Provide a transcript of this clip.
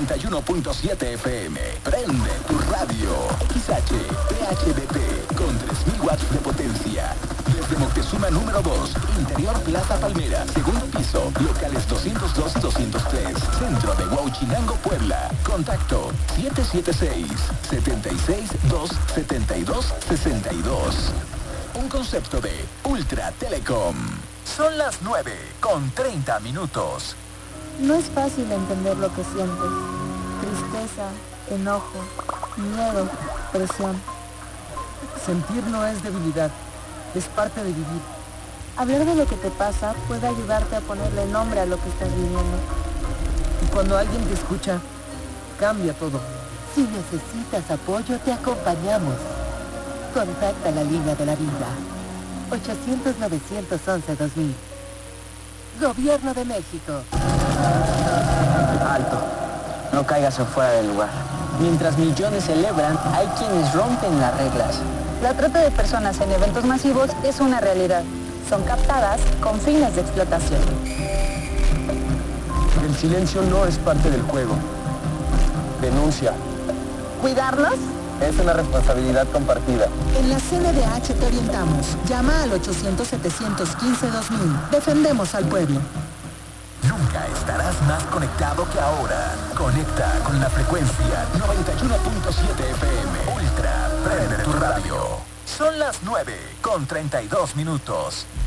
91.7 FM. Prende tu radio. XH, PHDP, con 3000 watts de potencia. Desde Moctezuma número 2, Interior Plaza Palmera, segundo piso, locales 202 y 203, centro de Huauchinango, Puebla. Contacto 776-272-6262. Un concepto de Ultra Telecom. Son las 9:30. No es fácil entender lo que sientes. Tristeza, enojo, miedo, presión. Sentir no es debilidad, es parte de vivir. Hablar de lo que te pasa puede ayudarte a ponerle nombre a lo que estás viviendo. Y cuando alguien te escucha, cambia todo. Si necesitas apoyo, te acompañamos. Contacta la línea de la vida. 800-911-2000. Gobierno de México. Alto. No caigas fuera del lugar. Mientras millones celebran, hay quienes rompen las reglas. La trata de personas en eventos masivos es una realidad. Son captadas con fines de explotación. El silencio no es parte del juego. Denuncia. ¿Cuidarnos? Es una responsabilidad compartida. En la CNDH te orientamos. Llama al 800-715-2000. Defendemos al pueblo. Nunca estarás más conectado que ahora. Conecta con la frecuencia 91.7 FM. Ultra, prende tu radio. Son las 9:32.